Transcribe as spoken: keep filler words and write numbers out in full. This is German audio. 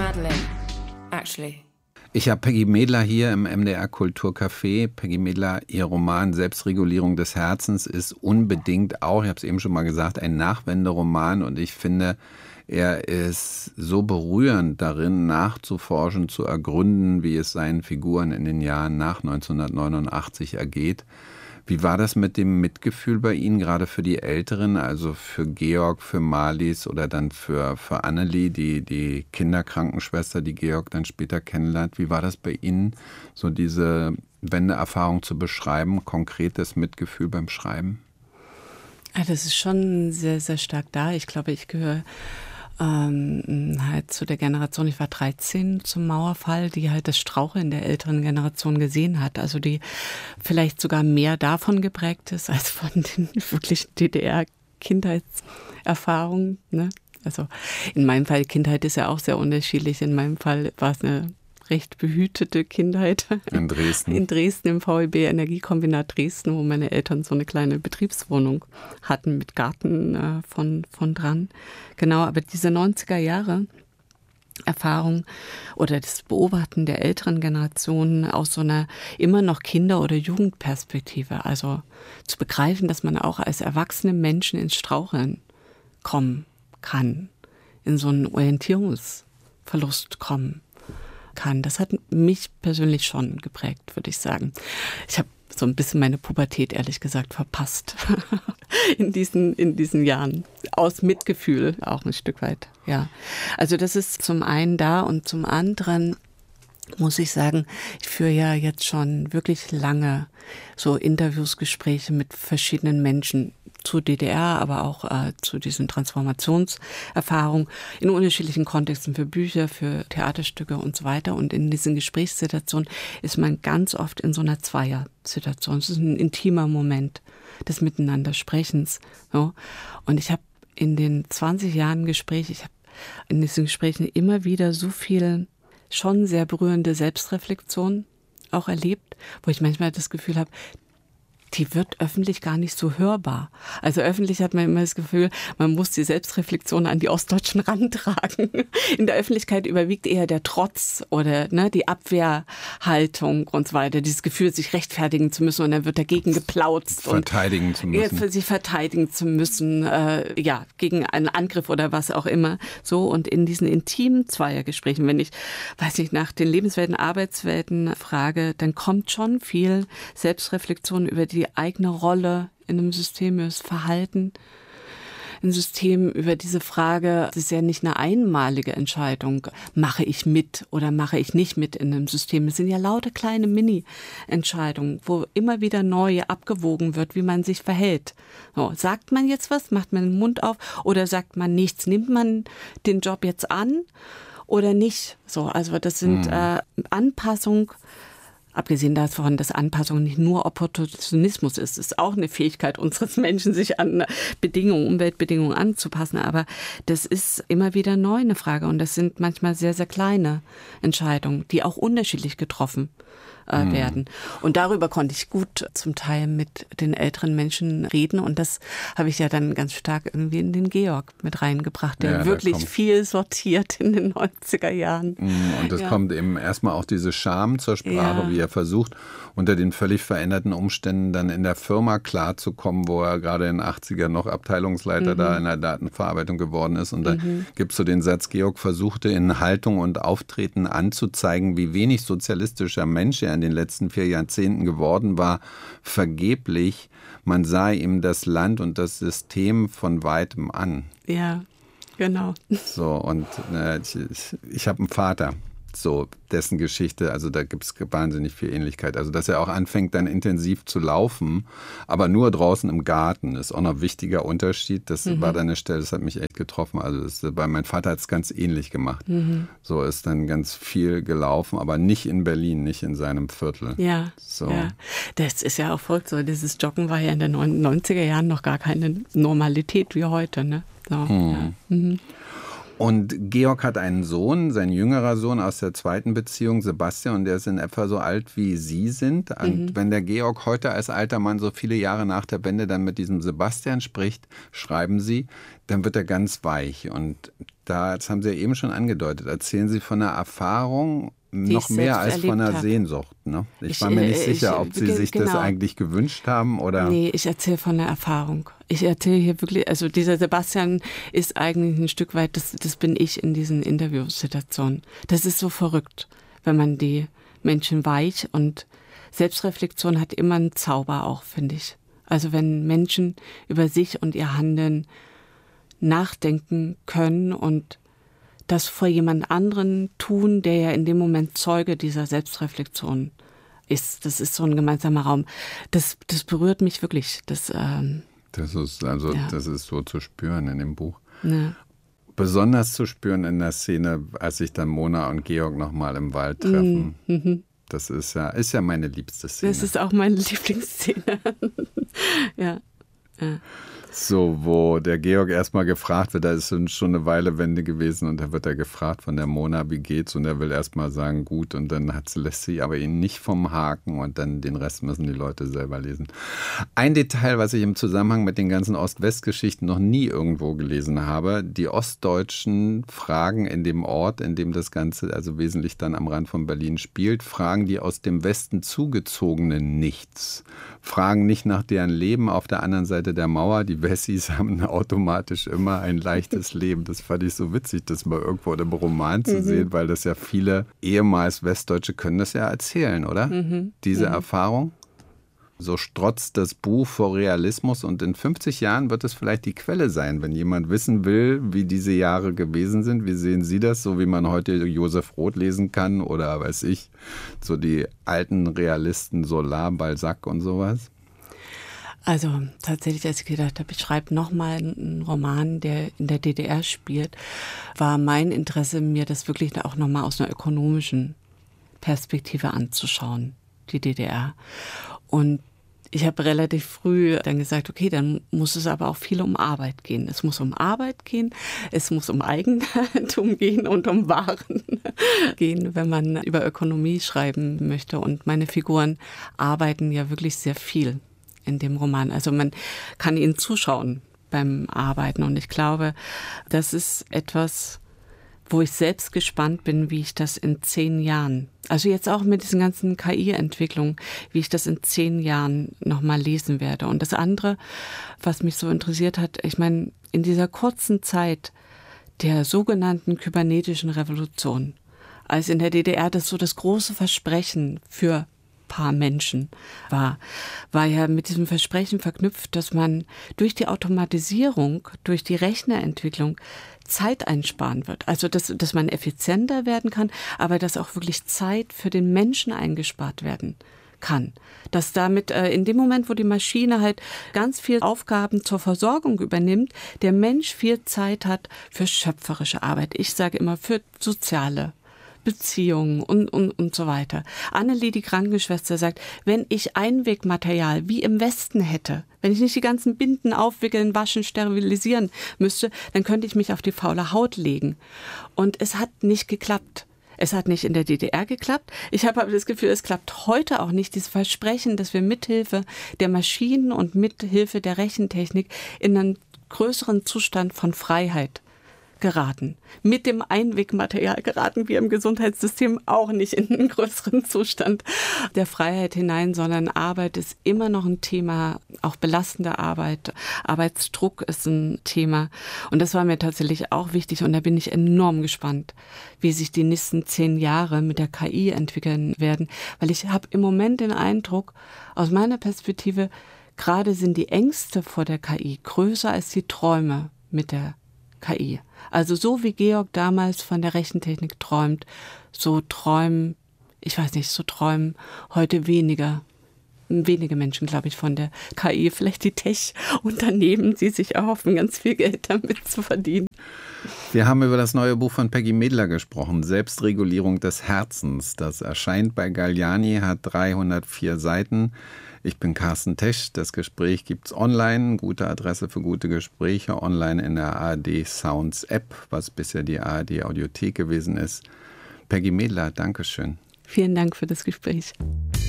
Madeleine, actually. Ich habe Peggy Medler hier im M D R Kulturcafé. Peggy Medler, ihr Roman Selbstregulierung des Herzens ist unbedingt auch, ich habe es eben schon mal gesagt, ein Nachwenderoman. Und ich finde, er ist so berührend darin, nachzuforschen, zu ergründen, wie es seinen Figuren in den Jahren nach neunzehnhundertneunundachtzig ergeht. Wie war das mit dem Mitgefühl bei Ihnen, gerade für die Älteren, also für Georg, für Marlies oder dann für, für Annelie, die, die Kinderkrankenschwester, die Georg dann später kennenlernt? Wie war das bei Ihnen, so diese Wendeerfahrung zu beschreiben, konkretes Mitgefühl beim Schreiben? Ja, das ist schon sehr, sehr stark da. Ich glaube, ich gehöre ähm, halt zu der Generation, ich war dreizehn zum Mauerfall, die halt das Straucheln in der älteren Generation gesehen hat. Also die vielleicht sogar mehr davon geprägt ist, als von den wirklichen D D R-Kindheitserfahrungen. Ne? Also in meinem Fall, Kindheit ist ja auch sehr unterschiedlich. In meinem Fall war es eine recht behütete Kindheit. In Dresden. In Dresden, im V E B Energiekombinat Dresden, wo meine Eltern so eine kleine Betriebswohnung hatten mit Garten äh, von, von dran. Genau, aber diese neunziger Jahre Erfahrung oder das Beobachten der älteren Generationen aus so einer immer noch Kinder- oder Jugendperspektive, also zu begreifen, dass man auch als erwachsene Menschen ins Straucheln kommen kann, in so einen Orientierungsverlust kommen kann. Das hat mich persönlich schon geprägt, würde ich sagen. Ich habe so ein bisschen meine Pubertät, ehrlich gesagt, verpasst in diesen, in diesen Jahren. Aus Mitgefühl auch ein Stück weit, ja. Also das ist zum einen da und zum anderen muss ich sagen, ich führe ja jetzt schon wirklich lange so Interviews, Gespräche mit verschiedenen Menschen zu D D R, aber auch äh, zu diesen Transformationserfahrungen in unterschiedlichen Kontexten für Bücher, für Theaterstücke und so weiter. Und in diesen Gesprächssituationen ist man ganz oft in so einer Zweier-Situation. Es ist ein intimer Moment des Miteinandersprechens. So. Und ich habe in den zwanzig Jahren Gespräch, ich habe in diesen Gesprächen immer wieder so viel schon sehr berührende Selbstreflexion auch erlebt, wo ich manchmal das Gefühl habe, die wird öffentlich gar nicht so hörbar. Also öffentlich hat man immer das Gefühl, man muss die Selbstreflexion an die Ostdeutschen rantragen. In der Öffentlichkeit überwiegt eher der Trotz oder ne, die Abwehrhaltung und so weiter. Dieses Gefühl, sich rechtfertigen zu müssen und dann wird dagegen geplautzt. Verteidigen und zu müssen. Für sich verteidigen zu müssen, äh, ja, gegen einen Angriff oder was auch immer. So, und in diesen intimen Zweiergesprächen, wenn ich, weiß nicht, nach den Lebenswelten, Arbeitswelten frage, dann kommt schon viel Selbstreflexion über die die eigene Rolle in einem System, über das Verhalten, ein System, über diese Frage, es ist ja nicht eine einmalige Entscheidung, mache ich mit oder mache ich nicht mit in einem System. Es sind ja lauter kleine Mini-Entscheidungen, wo immer wieder neu abgewogen wird, wie man sich verhält. So, sagt man jetzt was, macht man den Mund auf oder sagt man nichts? Nimmt man den Job jetzt an oder nicht? So, also das sind hm. äh, Anpassung. Abgesehen davon, dass Anpassung nicht nur Opportunismus ist, ist auch eine Fähigkeit unseres Menschen, sich an Bedingungen, Umweltbedingungen anzupassen. Aber das ist immer wieder neu eine Frage. Und das sind manchmal sehr, sehr kleine Entscheidungen, die auch unterschiedlich getroffen äh, mhm. werden. Und darüber konnte ich gut zum Teil mit den älteren Menschen reden. Und das habe ich ja dann ganz stark irgendwie in den Georg mit reingebracht, der ja, wirklich kommt viel sortiert in den neunziger Jahren. Und es ja. kommt eben erstmal auch diese Scham zur Sprache, ja. wie er versucht, unter den völlig veränderten Umständen dann in der Firma klarzukommen, wo er gerade in den achtziger noch Abteilungsleiter mhm. da in der Datenverarbeitung geworden ist. Und da mhm. gibt es so den Satz, Georg versuchte in Haltung und Auftreten anzuzeigen, wie wenig sozialistischer Mensch er in den letzten vier Jahrzehnten geworden war, vergeblich. Man sah ihm das Land und das System von weitem an. Ja, genau. So, und äh, ich, ich habe einen Vater. So, dessen Geschichte, also da gibt es wahnsinnig viel Ähnlichkeit. Also, dass er auch anfängt, dann intensiv zu laufen, aber nur draußen im Garten, ist auch noch ein wichtiger Unterschied. Das mhm. war dann eine Stelle, das hat mich echt getroffen. Also, das, bei mein Vater hat es ganz ähnlich gemacht. Mhm. So ist dann ganz viel gelaufen, aber nicht in Berlin, nicht in seinem Viertel. Ja, so. ja. Das ist ja auch verrückt so. Dieses Joggen war ja in den neunziger Jahren noch gar keine Normalität wie heute, ne? So, hm. ja. mhm. Und Georg hat einen Sohn, sein jüngerer Sohn aus der zweiten Beziehung, Sebastian, und der ist in etwa so alt, wie Sie sind. Und mhm. wenn der Georg heute als alter Mann so viele Jahre nach der Wende dann mit diesem Sebastian spricht, schreiben Sie, dann wird er ganz weich. Und da, das haben Sie ja eben schon angedeutet, erzählen Sie von einer Erfahrung, die noch mehr als von einer hab. Sehnsucht. Ne? Ich, ich war mir nicht ich, sicher, ob Sie ich, sich genau. das eigentlich gewünscht haben oder. Nee, ich erzähle von der Erfahrung. Ich erzähle hier wirklich, also dieser Sebastian ist eigentlich ein Stück weit, das, das bin ich in diesen Interviewsituationen. Das ist so verrückt, wenn man die Menschen weich, und Selbstreflexion hat immer einen Zauber auch, finde ich. Also wenn Menschen über sich und ihr Handeln nachdenken können und das vor jemand anderen tun, der ja in dem Moment Zeuge dieser Selbstreflexion ist. Das ist so ein gemeinsamer Raum. Das, das berührt mich wirklich. Das, ähm, das ist also, ja. das ist so zu spüren in dem Buch. Ja. Besonders zu spüren in der Szene, als sich dann Mona und Georg nochmal im Wald treffen. Mhm. Das ist ja, ist ja meine liebste Szene. Das ist auch meine Lieblingsszene. ja. ja. So, wo der Georg erstmal gefragt wird, da ist schon eine Weile Wende gewesen, und da wird er gefragt von der Mona, wie geht's, und er will erstmal sagen, gut, und dann hat, lässt sie aber ihn nicht vom Haken, und dann den Rest müssen die Leute selber lesen. Ein Detail, was ich im Zusammenhang mit den ganzen Ost-West-Geschichten noch nie irgendwo gelesen habe: Die Ostdeutschen fragen in dem Ort, in dem das Ganze also wesentlich dann am Rand von Berlin spielt, fragen die aus dem Westen zugezogenen nichts, fragen nicht nach deren Leben auf der anderen Seite der Mauer. Die Wessis haben automatisch immer ein leichtes Leben. Das fand ich so witzig, das mal irgendwo in einem Roman zu mhm. sehen, weil das ja viele ehemals Westdeutsche können das ja erzählen, oder? Mhm. Diese mhm. Erfahrung. So strotzt das Buch vor Realismus, und in fünfzig Jahren wird es vielleicht die Quelle sein, wenn jemand wissen will, wie diese Jahre gewesen sind. Wie sehen Sie das, so wie man heute Josef Roth lesen kann oder, weiß ich, so die alten Realisten Solar, Balzac und sowas? Also tatsächlich, als ich gedacht habe, ich schreibe nochmal einen Roman, der in der D D R spielt, war mein Interesse, mir das wirklich auch nochmal aus einer ökonomischen Perspektive anzuschauen, die D D R. Und ich habe relativ früh dann gesagt, okay, dann muss es aber auch viel um Arbeit gehen. Es muss um Arbeit gehen, es muss um Eigentum gehen und um Waren gehen, wenn man über Ökonomie schreiben möchte. Und meine Figuren arbeiten ja wirklich sehr viel in dem Roman. Also man kann ihnen zuschauen beim Arbeiten. Und ich glaube, das ist etwas, wo ich selbst gespannt bin, wie ich das in zehn Jahren, also jetzt auch mit diesen ganzen K I-Entwicklungen, wie ich das in zehn Jahren nochmal lesen werde. Und das andere, was mich so interessiert hat, ich meine, in dieser kurzen Zeit der sogenannten kybernetischen Revolution, als in der D D R das so das große Versprechen für paar Menschen war, war ja mit diesem Versprechen verknüpft, dass man durch die Automatisierung, durch die Rechnerentwicklung Zeit einsparen wird. Also, dass, dass man effizienter werden kann, aber dass auch wirklich Zeit für den Menschen eingespart werden kann. Dass damit äh, in dem Moment, wo die Maschine halt ganz viel Aufgaben zur Versorgung übernimmt, der Mensch viel Zeit hat für schöpferische Arbeit. Ich sage immer für soziale Beziehungen und, und, und so weiter. Annelie, die Krankenschwester, sagt, wenn ich Einwegmaterial wie im Westen hätte, wenn ich nicht die ganzen Binden aufwickeln, waschen, sterilisieren müsste, dann könnte ich mich auf die faule Haut legen. Und es hat nicht geklappt. Es hat nicht in der D D R geklappt. Ich habe aber das Gefühl, es klappt heute auch nicht. Dieses Versprechen, dass wir mithilfe der Maschinen und mithilfe der Rechentechnik in einen größeren Zustand von Freiheit geraten. Mit dem Einwegmaterial geraten wir im Gesundheitssystem auch nicht in einen größeren Zustand der Freiheit hinein, sondern Arbeit ist immer noch ein Thema, auch belastende Arbeit. Arbeitsdruck ist ein Thema. Und das war mir tatsächlich auch wichtig. Und da bin ich enorm gespannt, wie sich die nächsten zehn Jahre mit der K I entwickeln werden. Weil ich habe im Moment den Eindruck, aus meiner Perspektive, gerade sind die Ängste vor der K I größer als die Träume mit der K I. Also so wie Georg damals von der Rechentechnik träumt, so träumen, ich weiß nicht, so träumen heute weniger wenige Menschen, glaube ich, von der K I, vielleicht die Tech-Unternehmen, die sich erhoffen, ganz viel Geld damit zu verdienen. Wir haben über das neue Buch von Peggy Medler gesprochen, Selbstregulierung des Herzens. Das erscheint bei Galliani, hat dreihundertvier Seiten. Ich bin Carsten Tesch. Das Gespräch gibt's online. Gute Adresse für gute Gespräche. Online in der A R D Sounds App, was bisher die A R D Audiothek gewesen ist. Peggy Medler, Dankeschön. Vielen Dank für das Gespräch.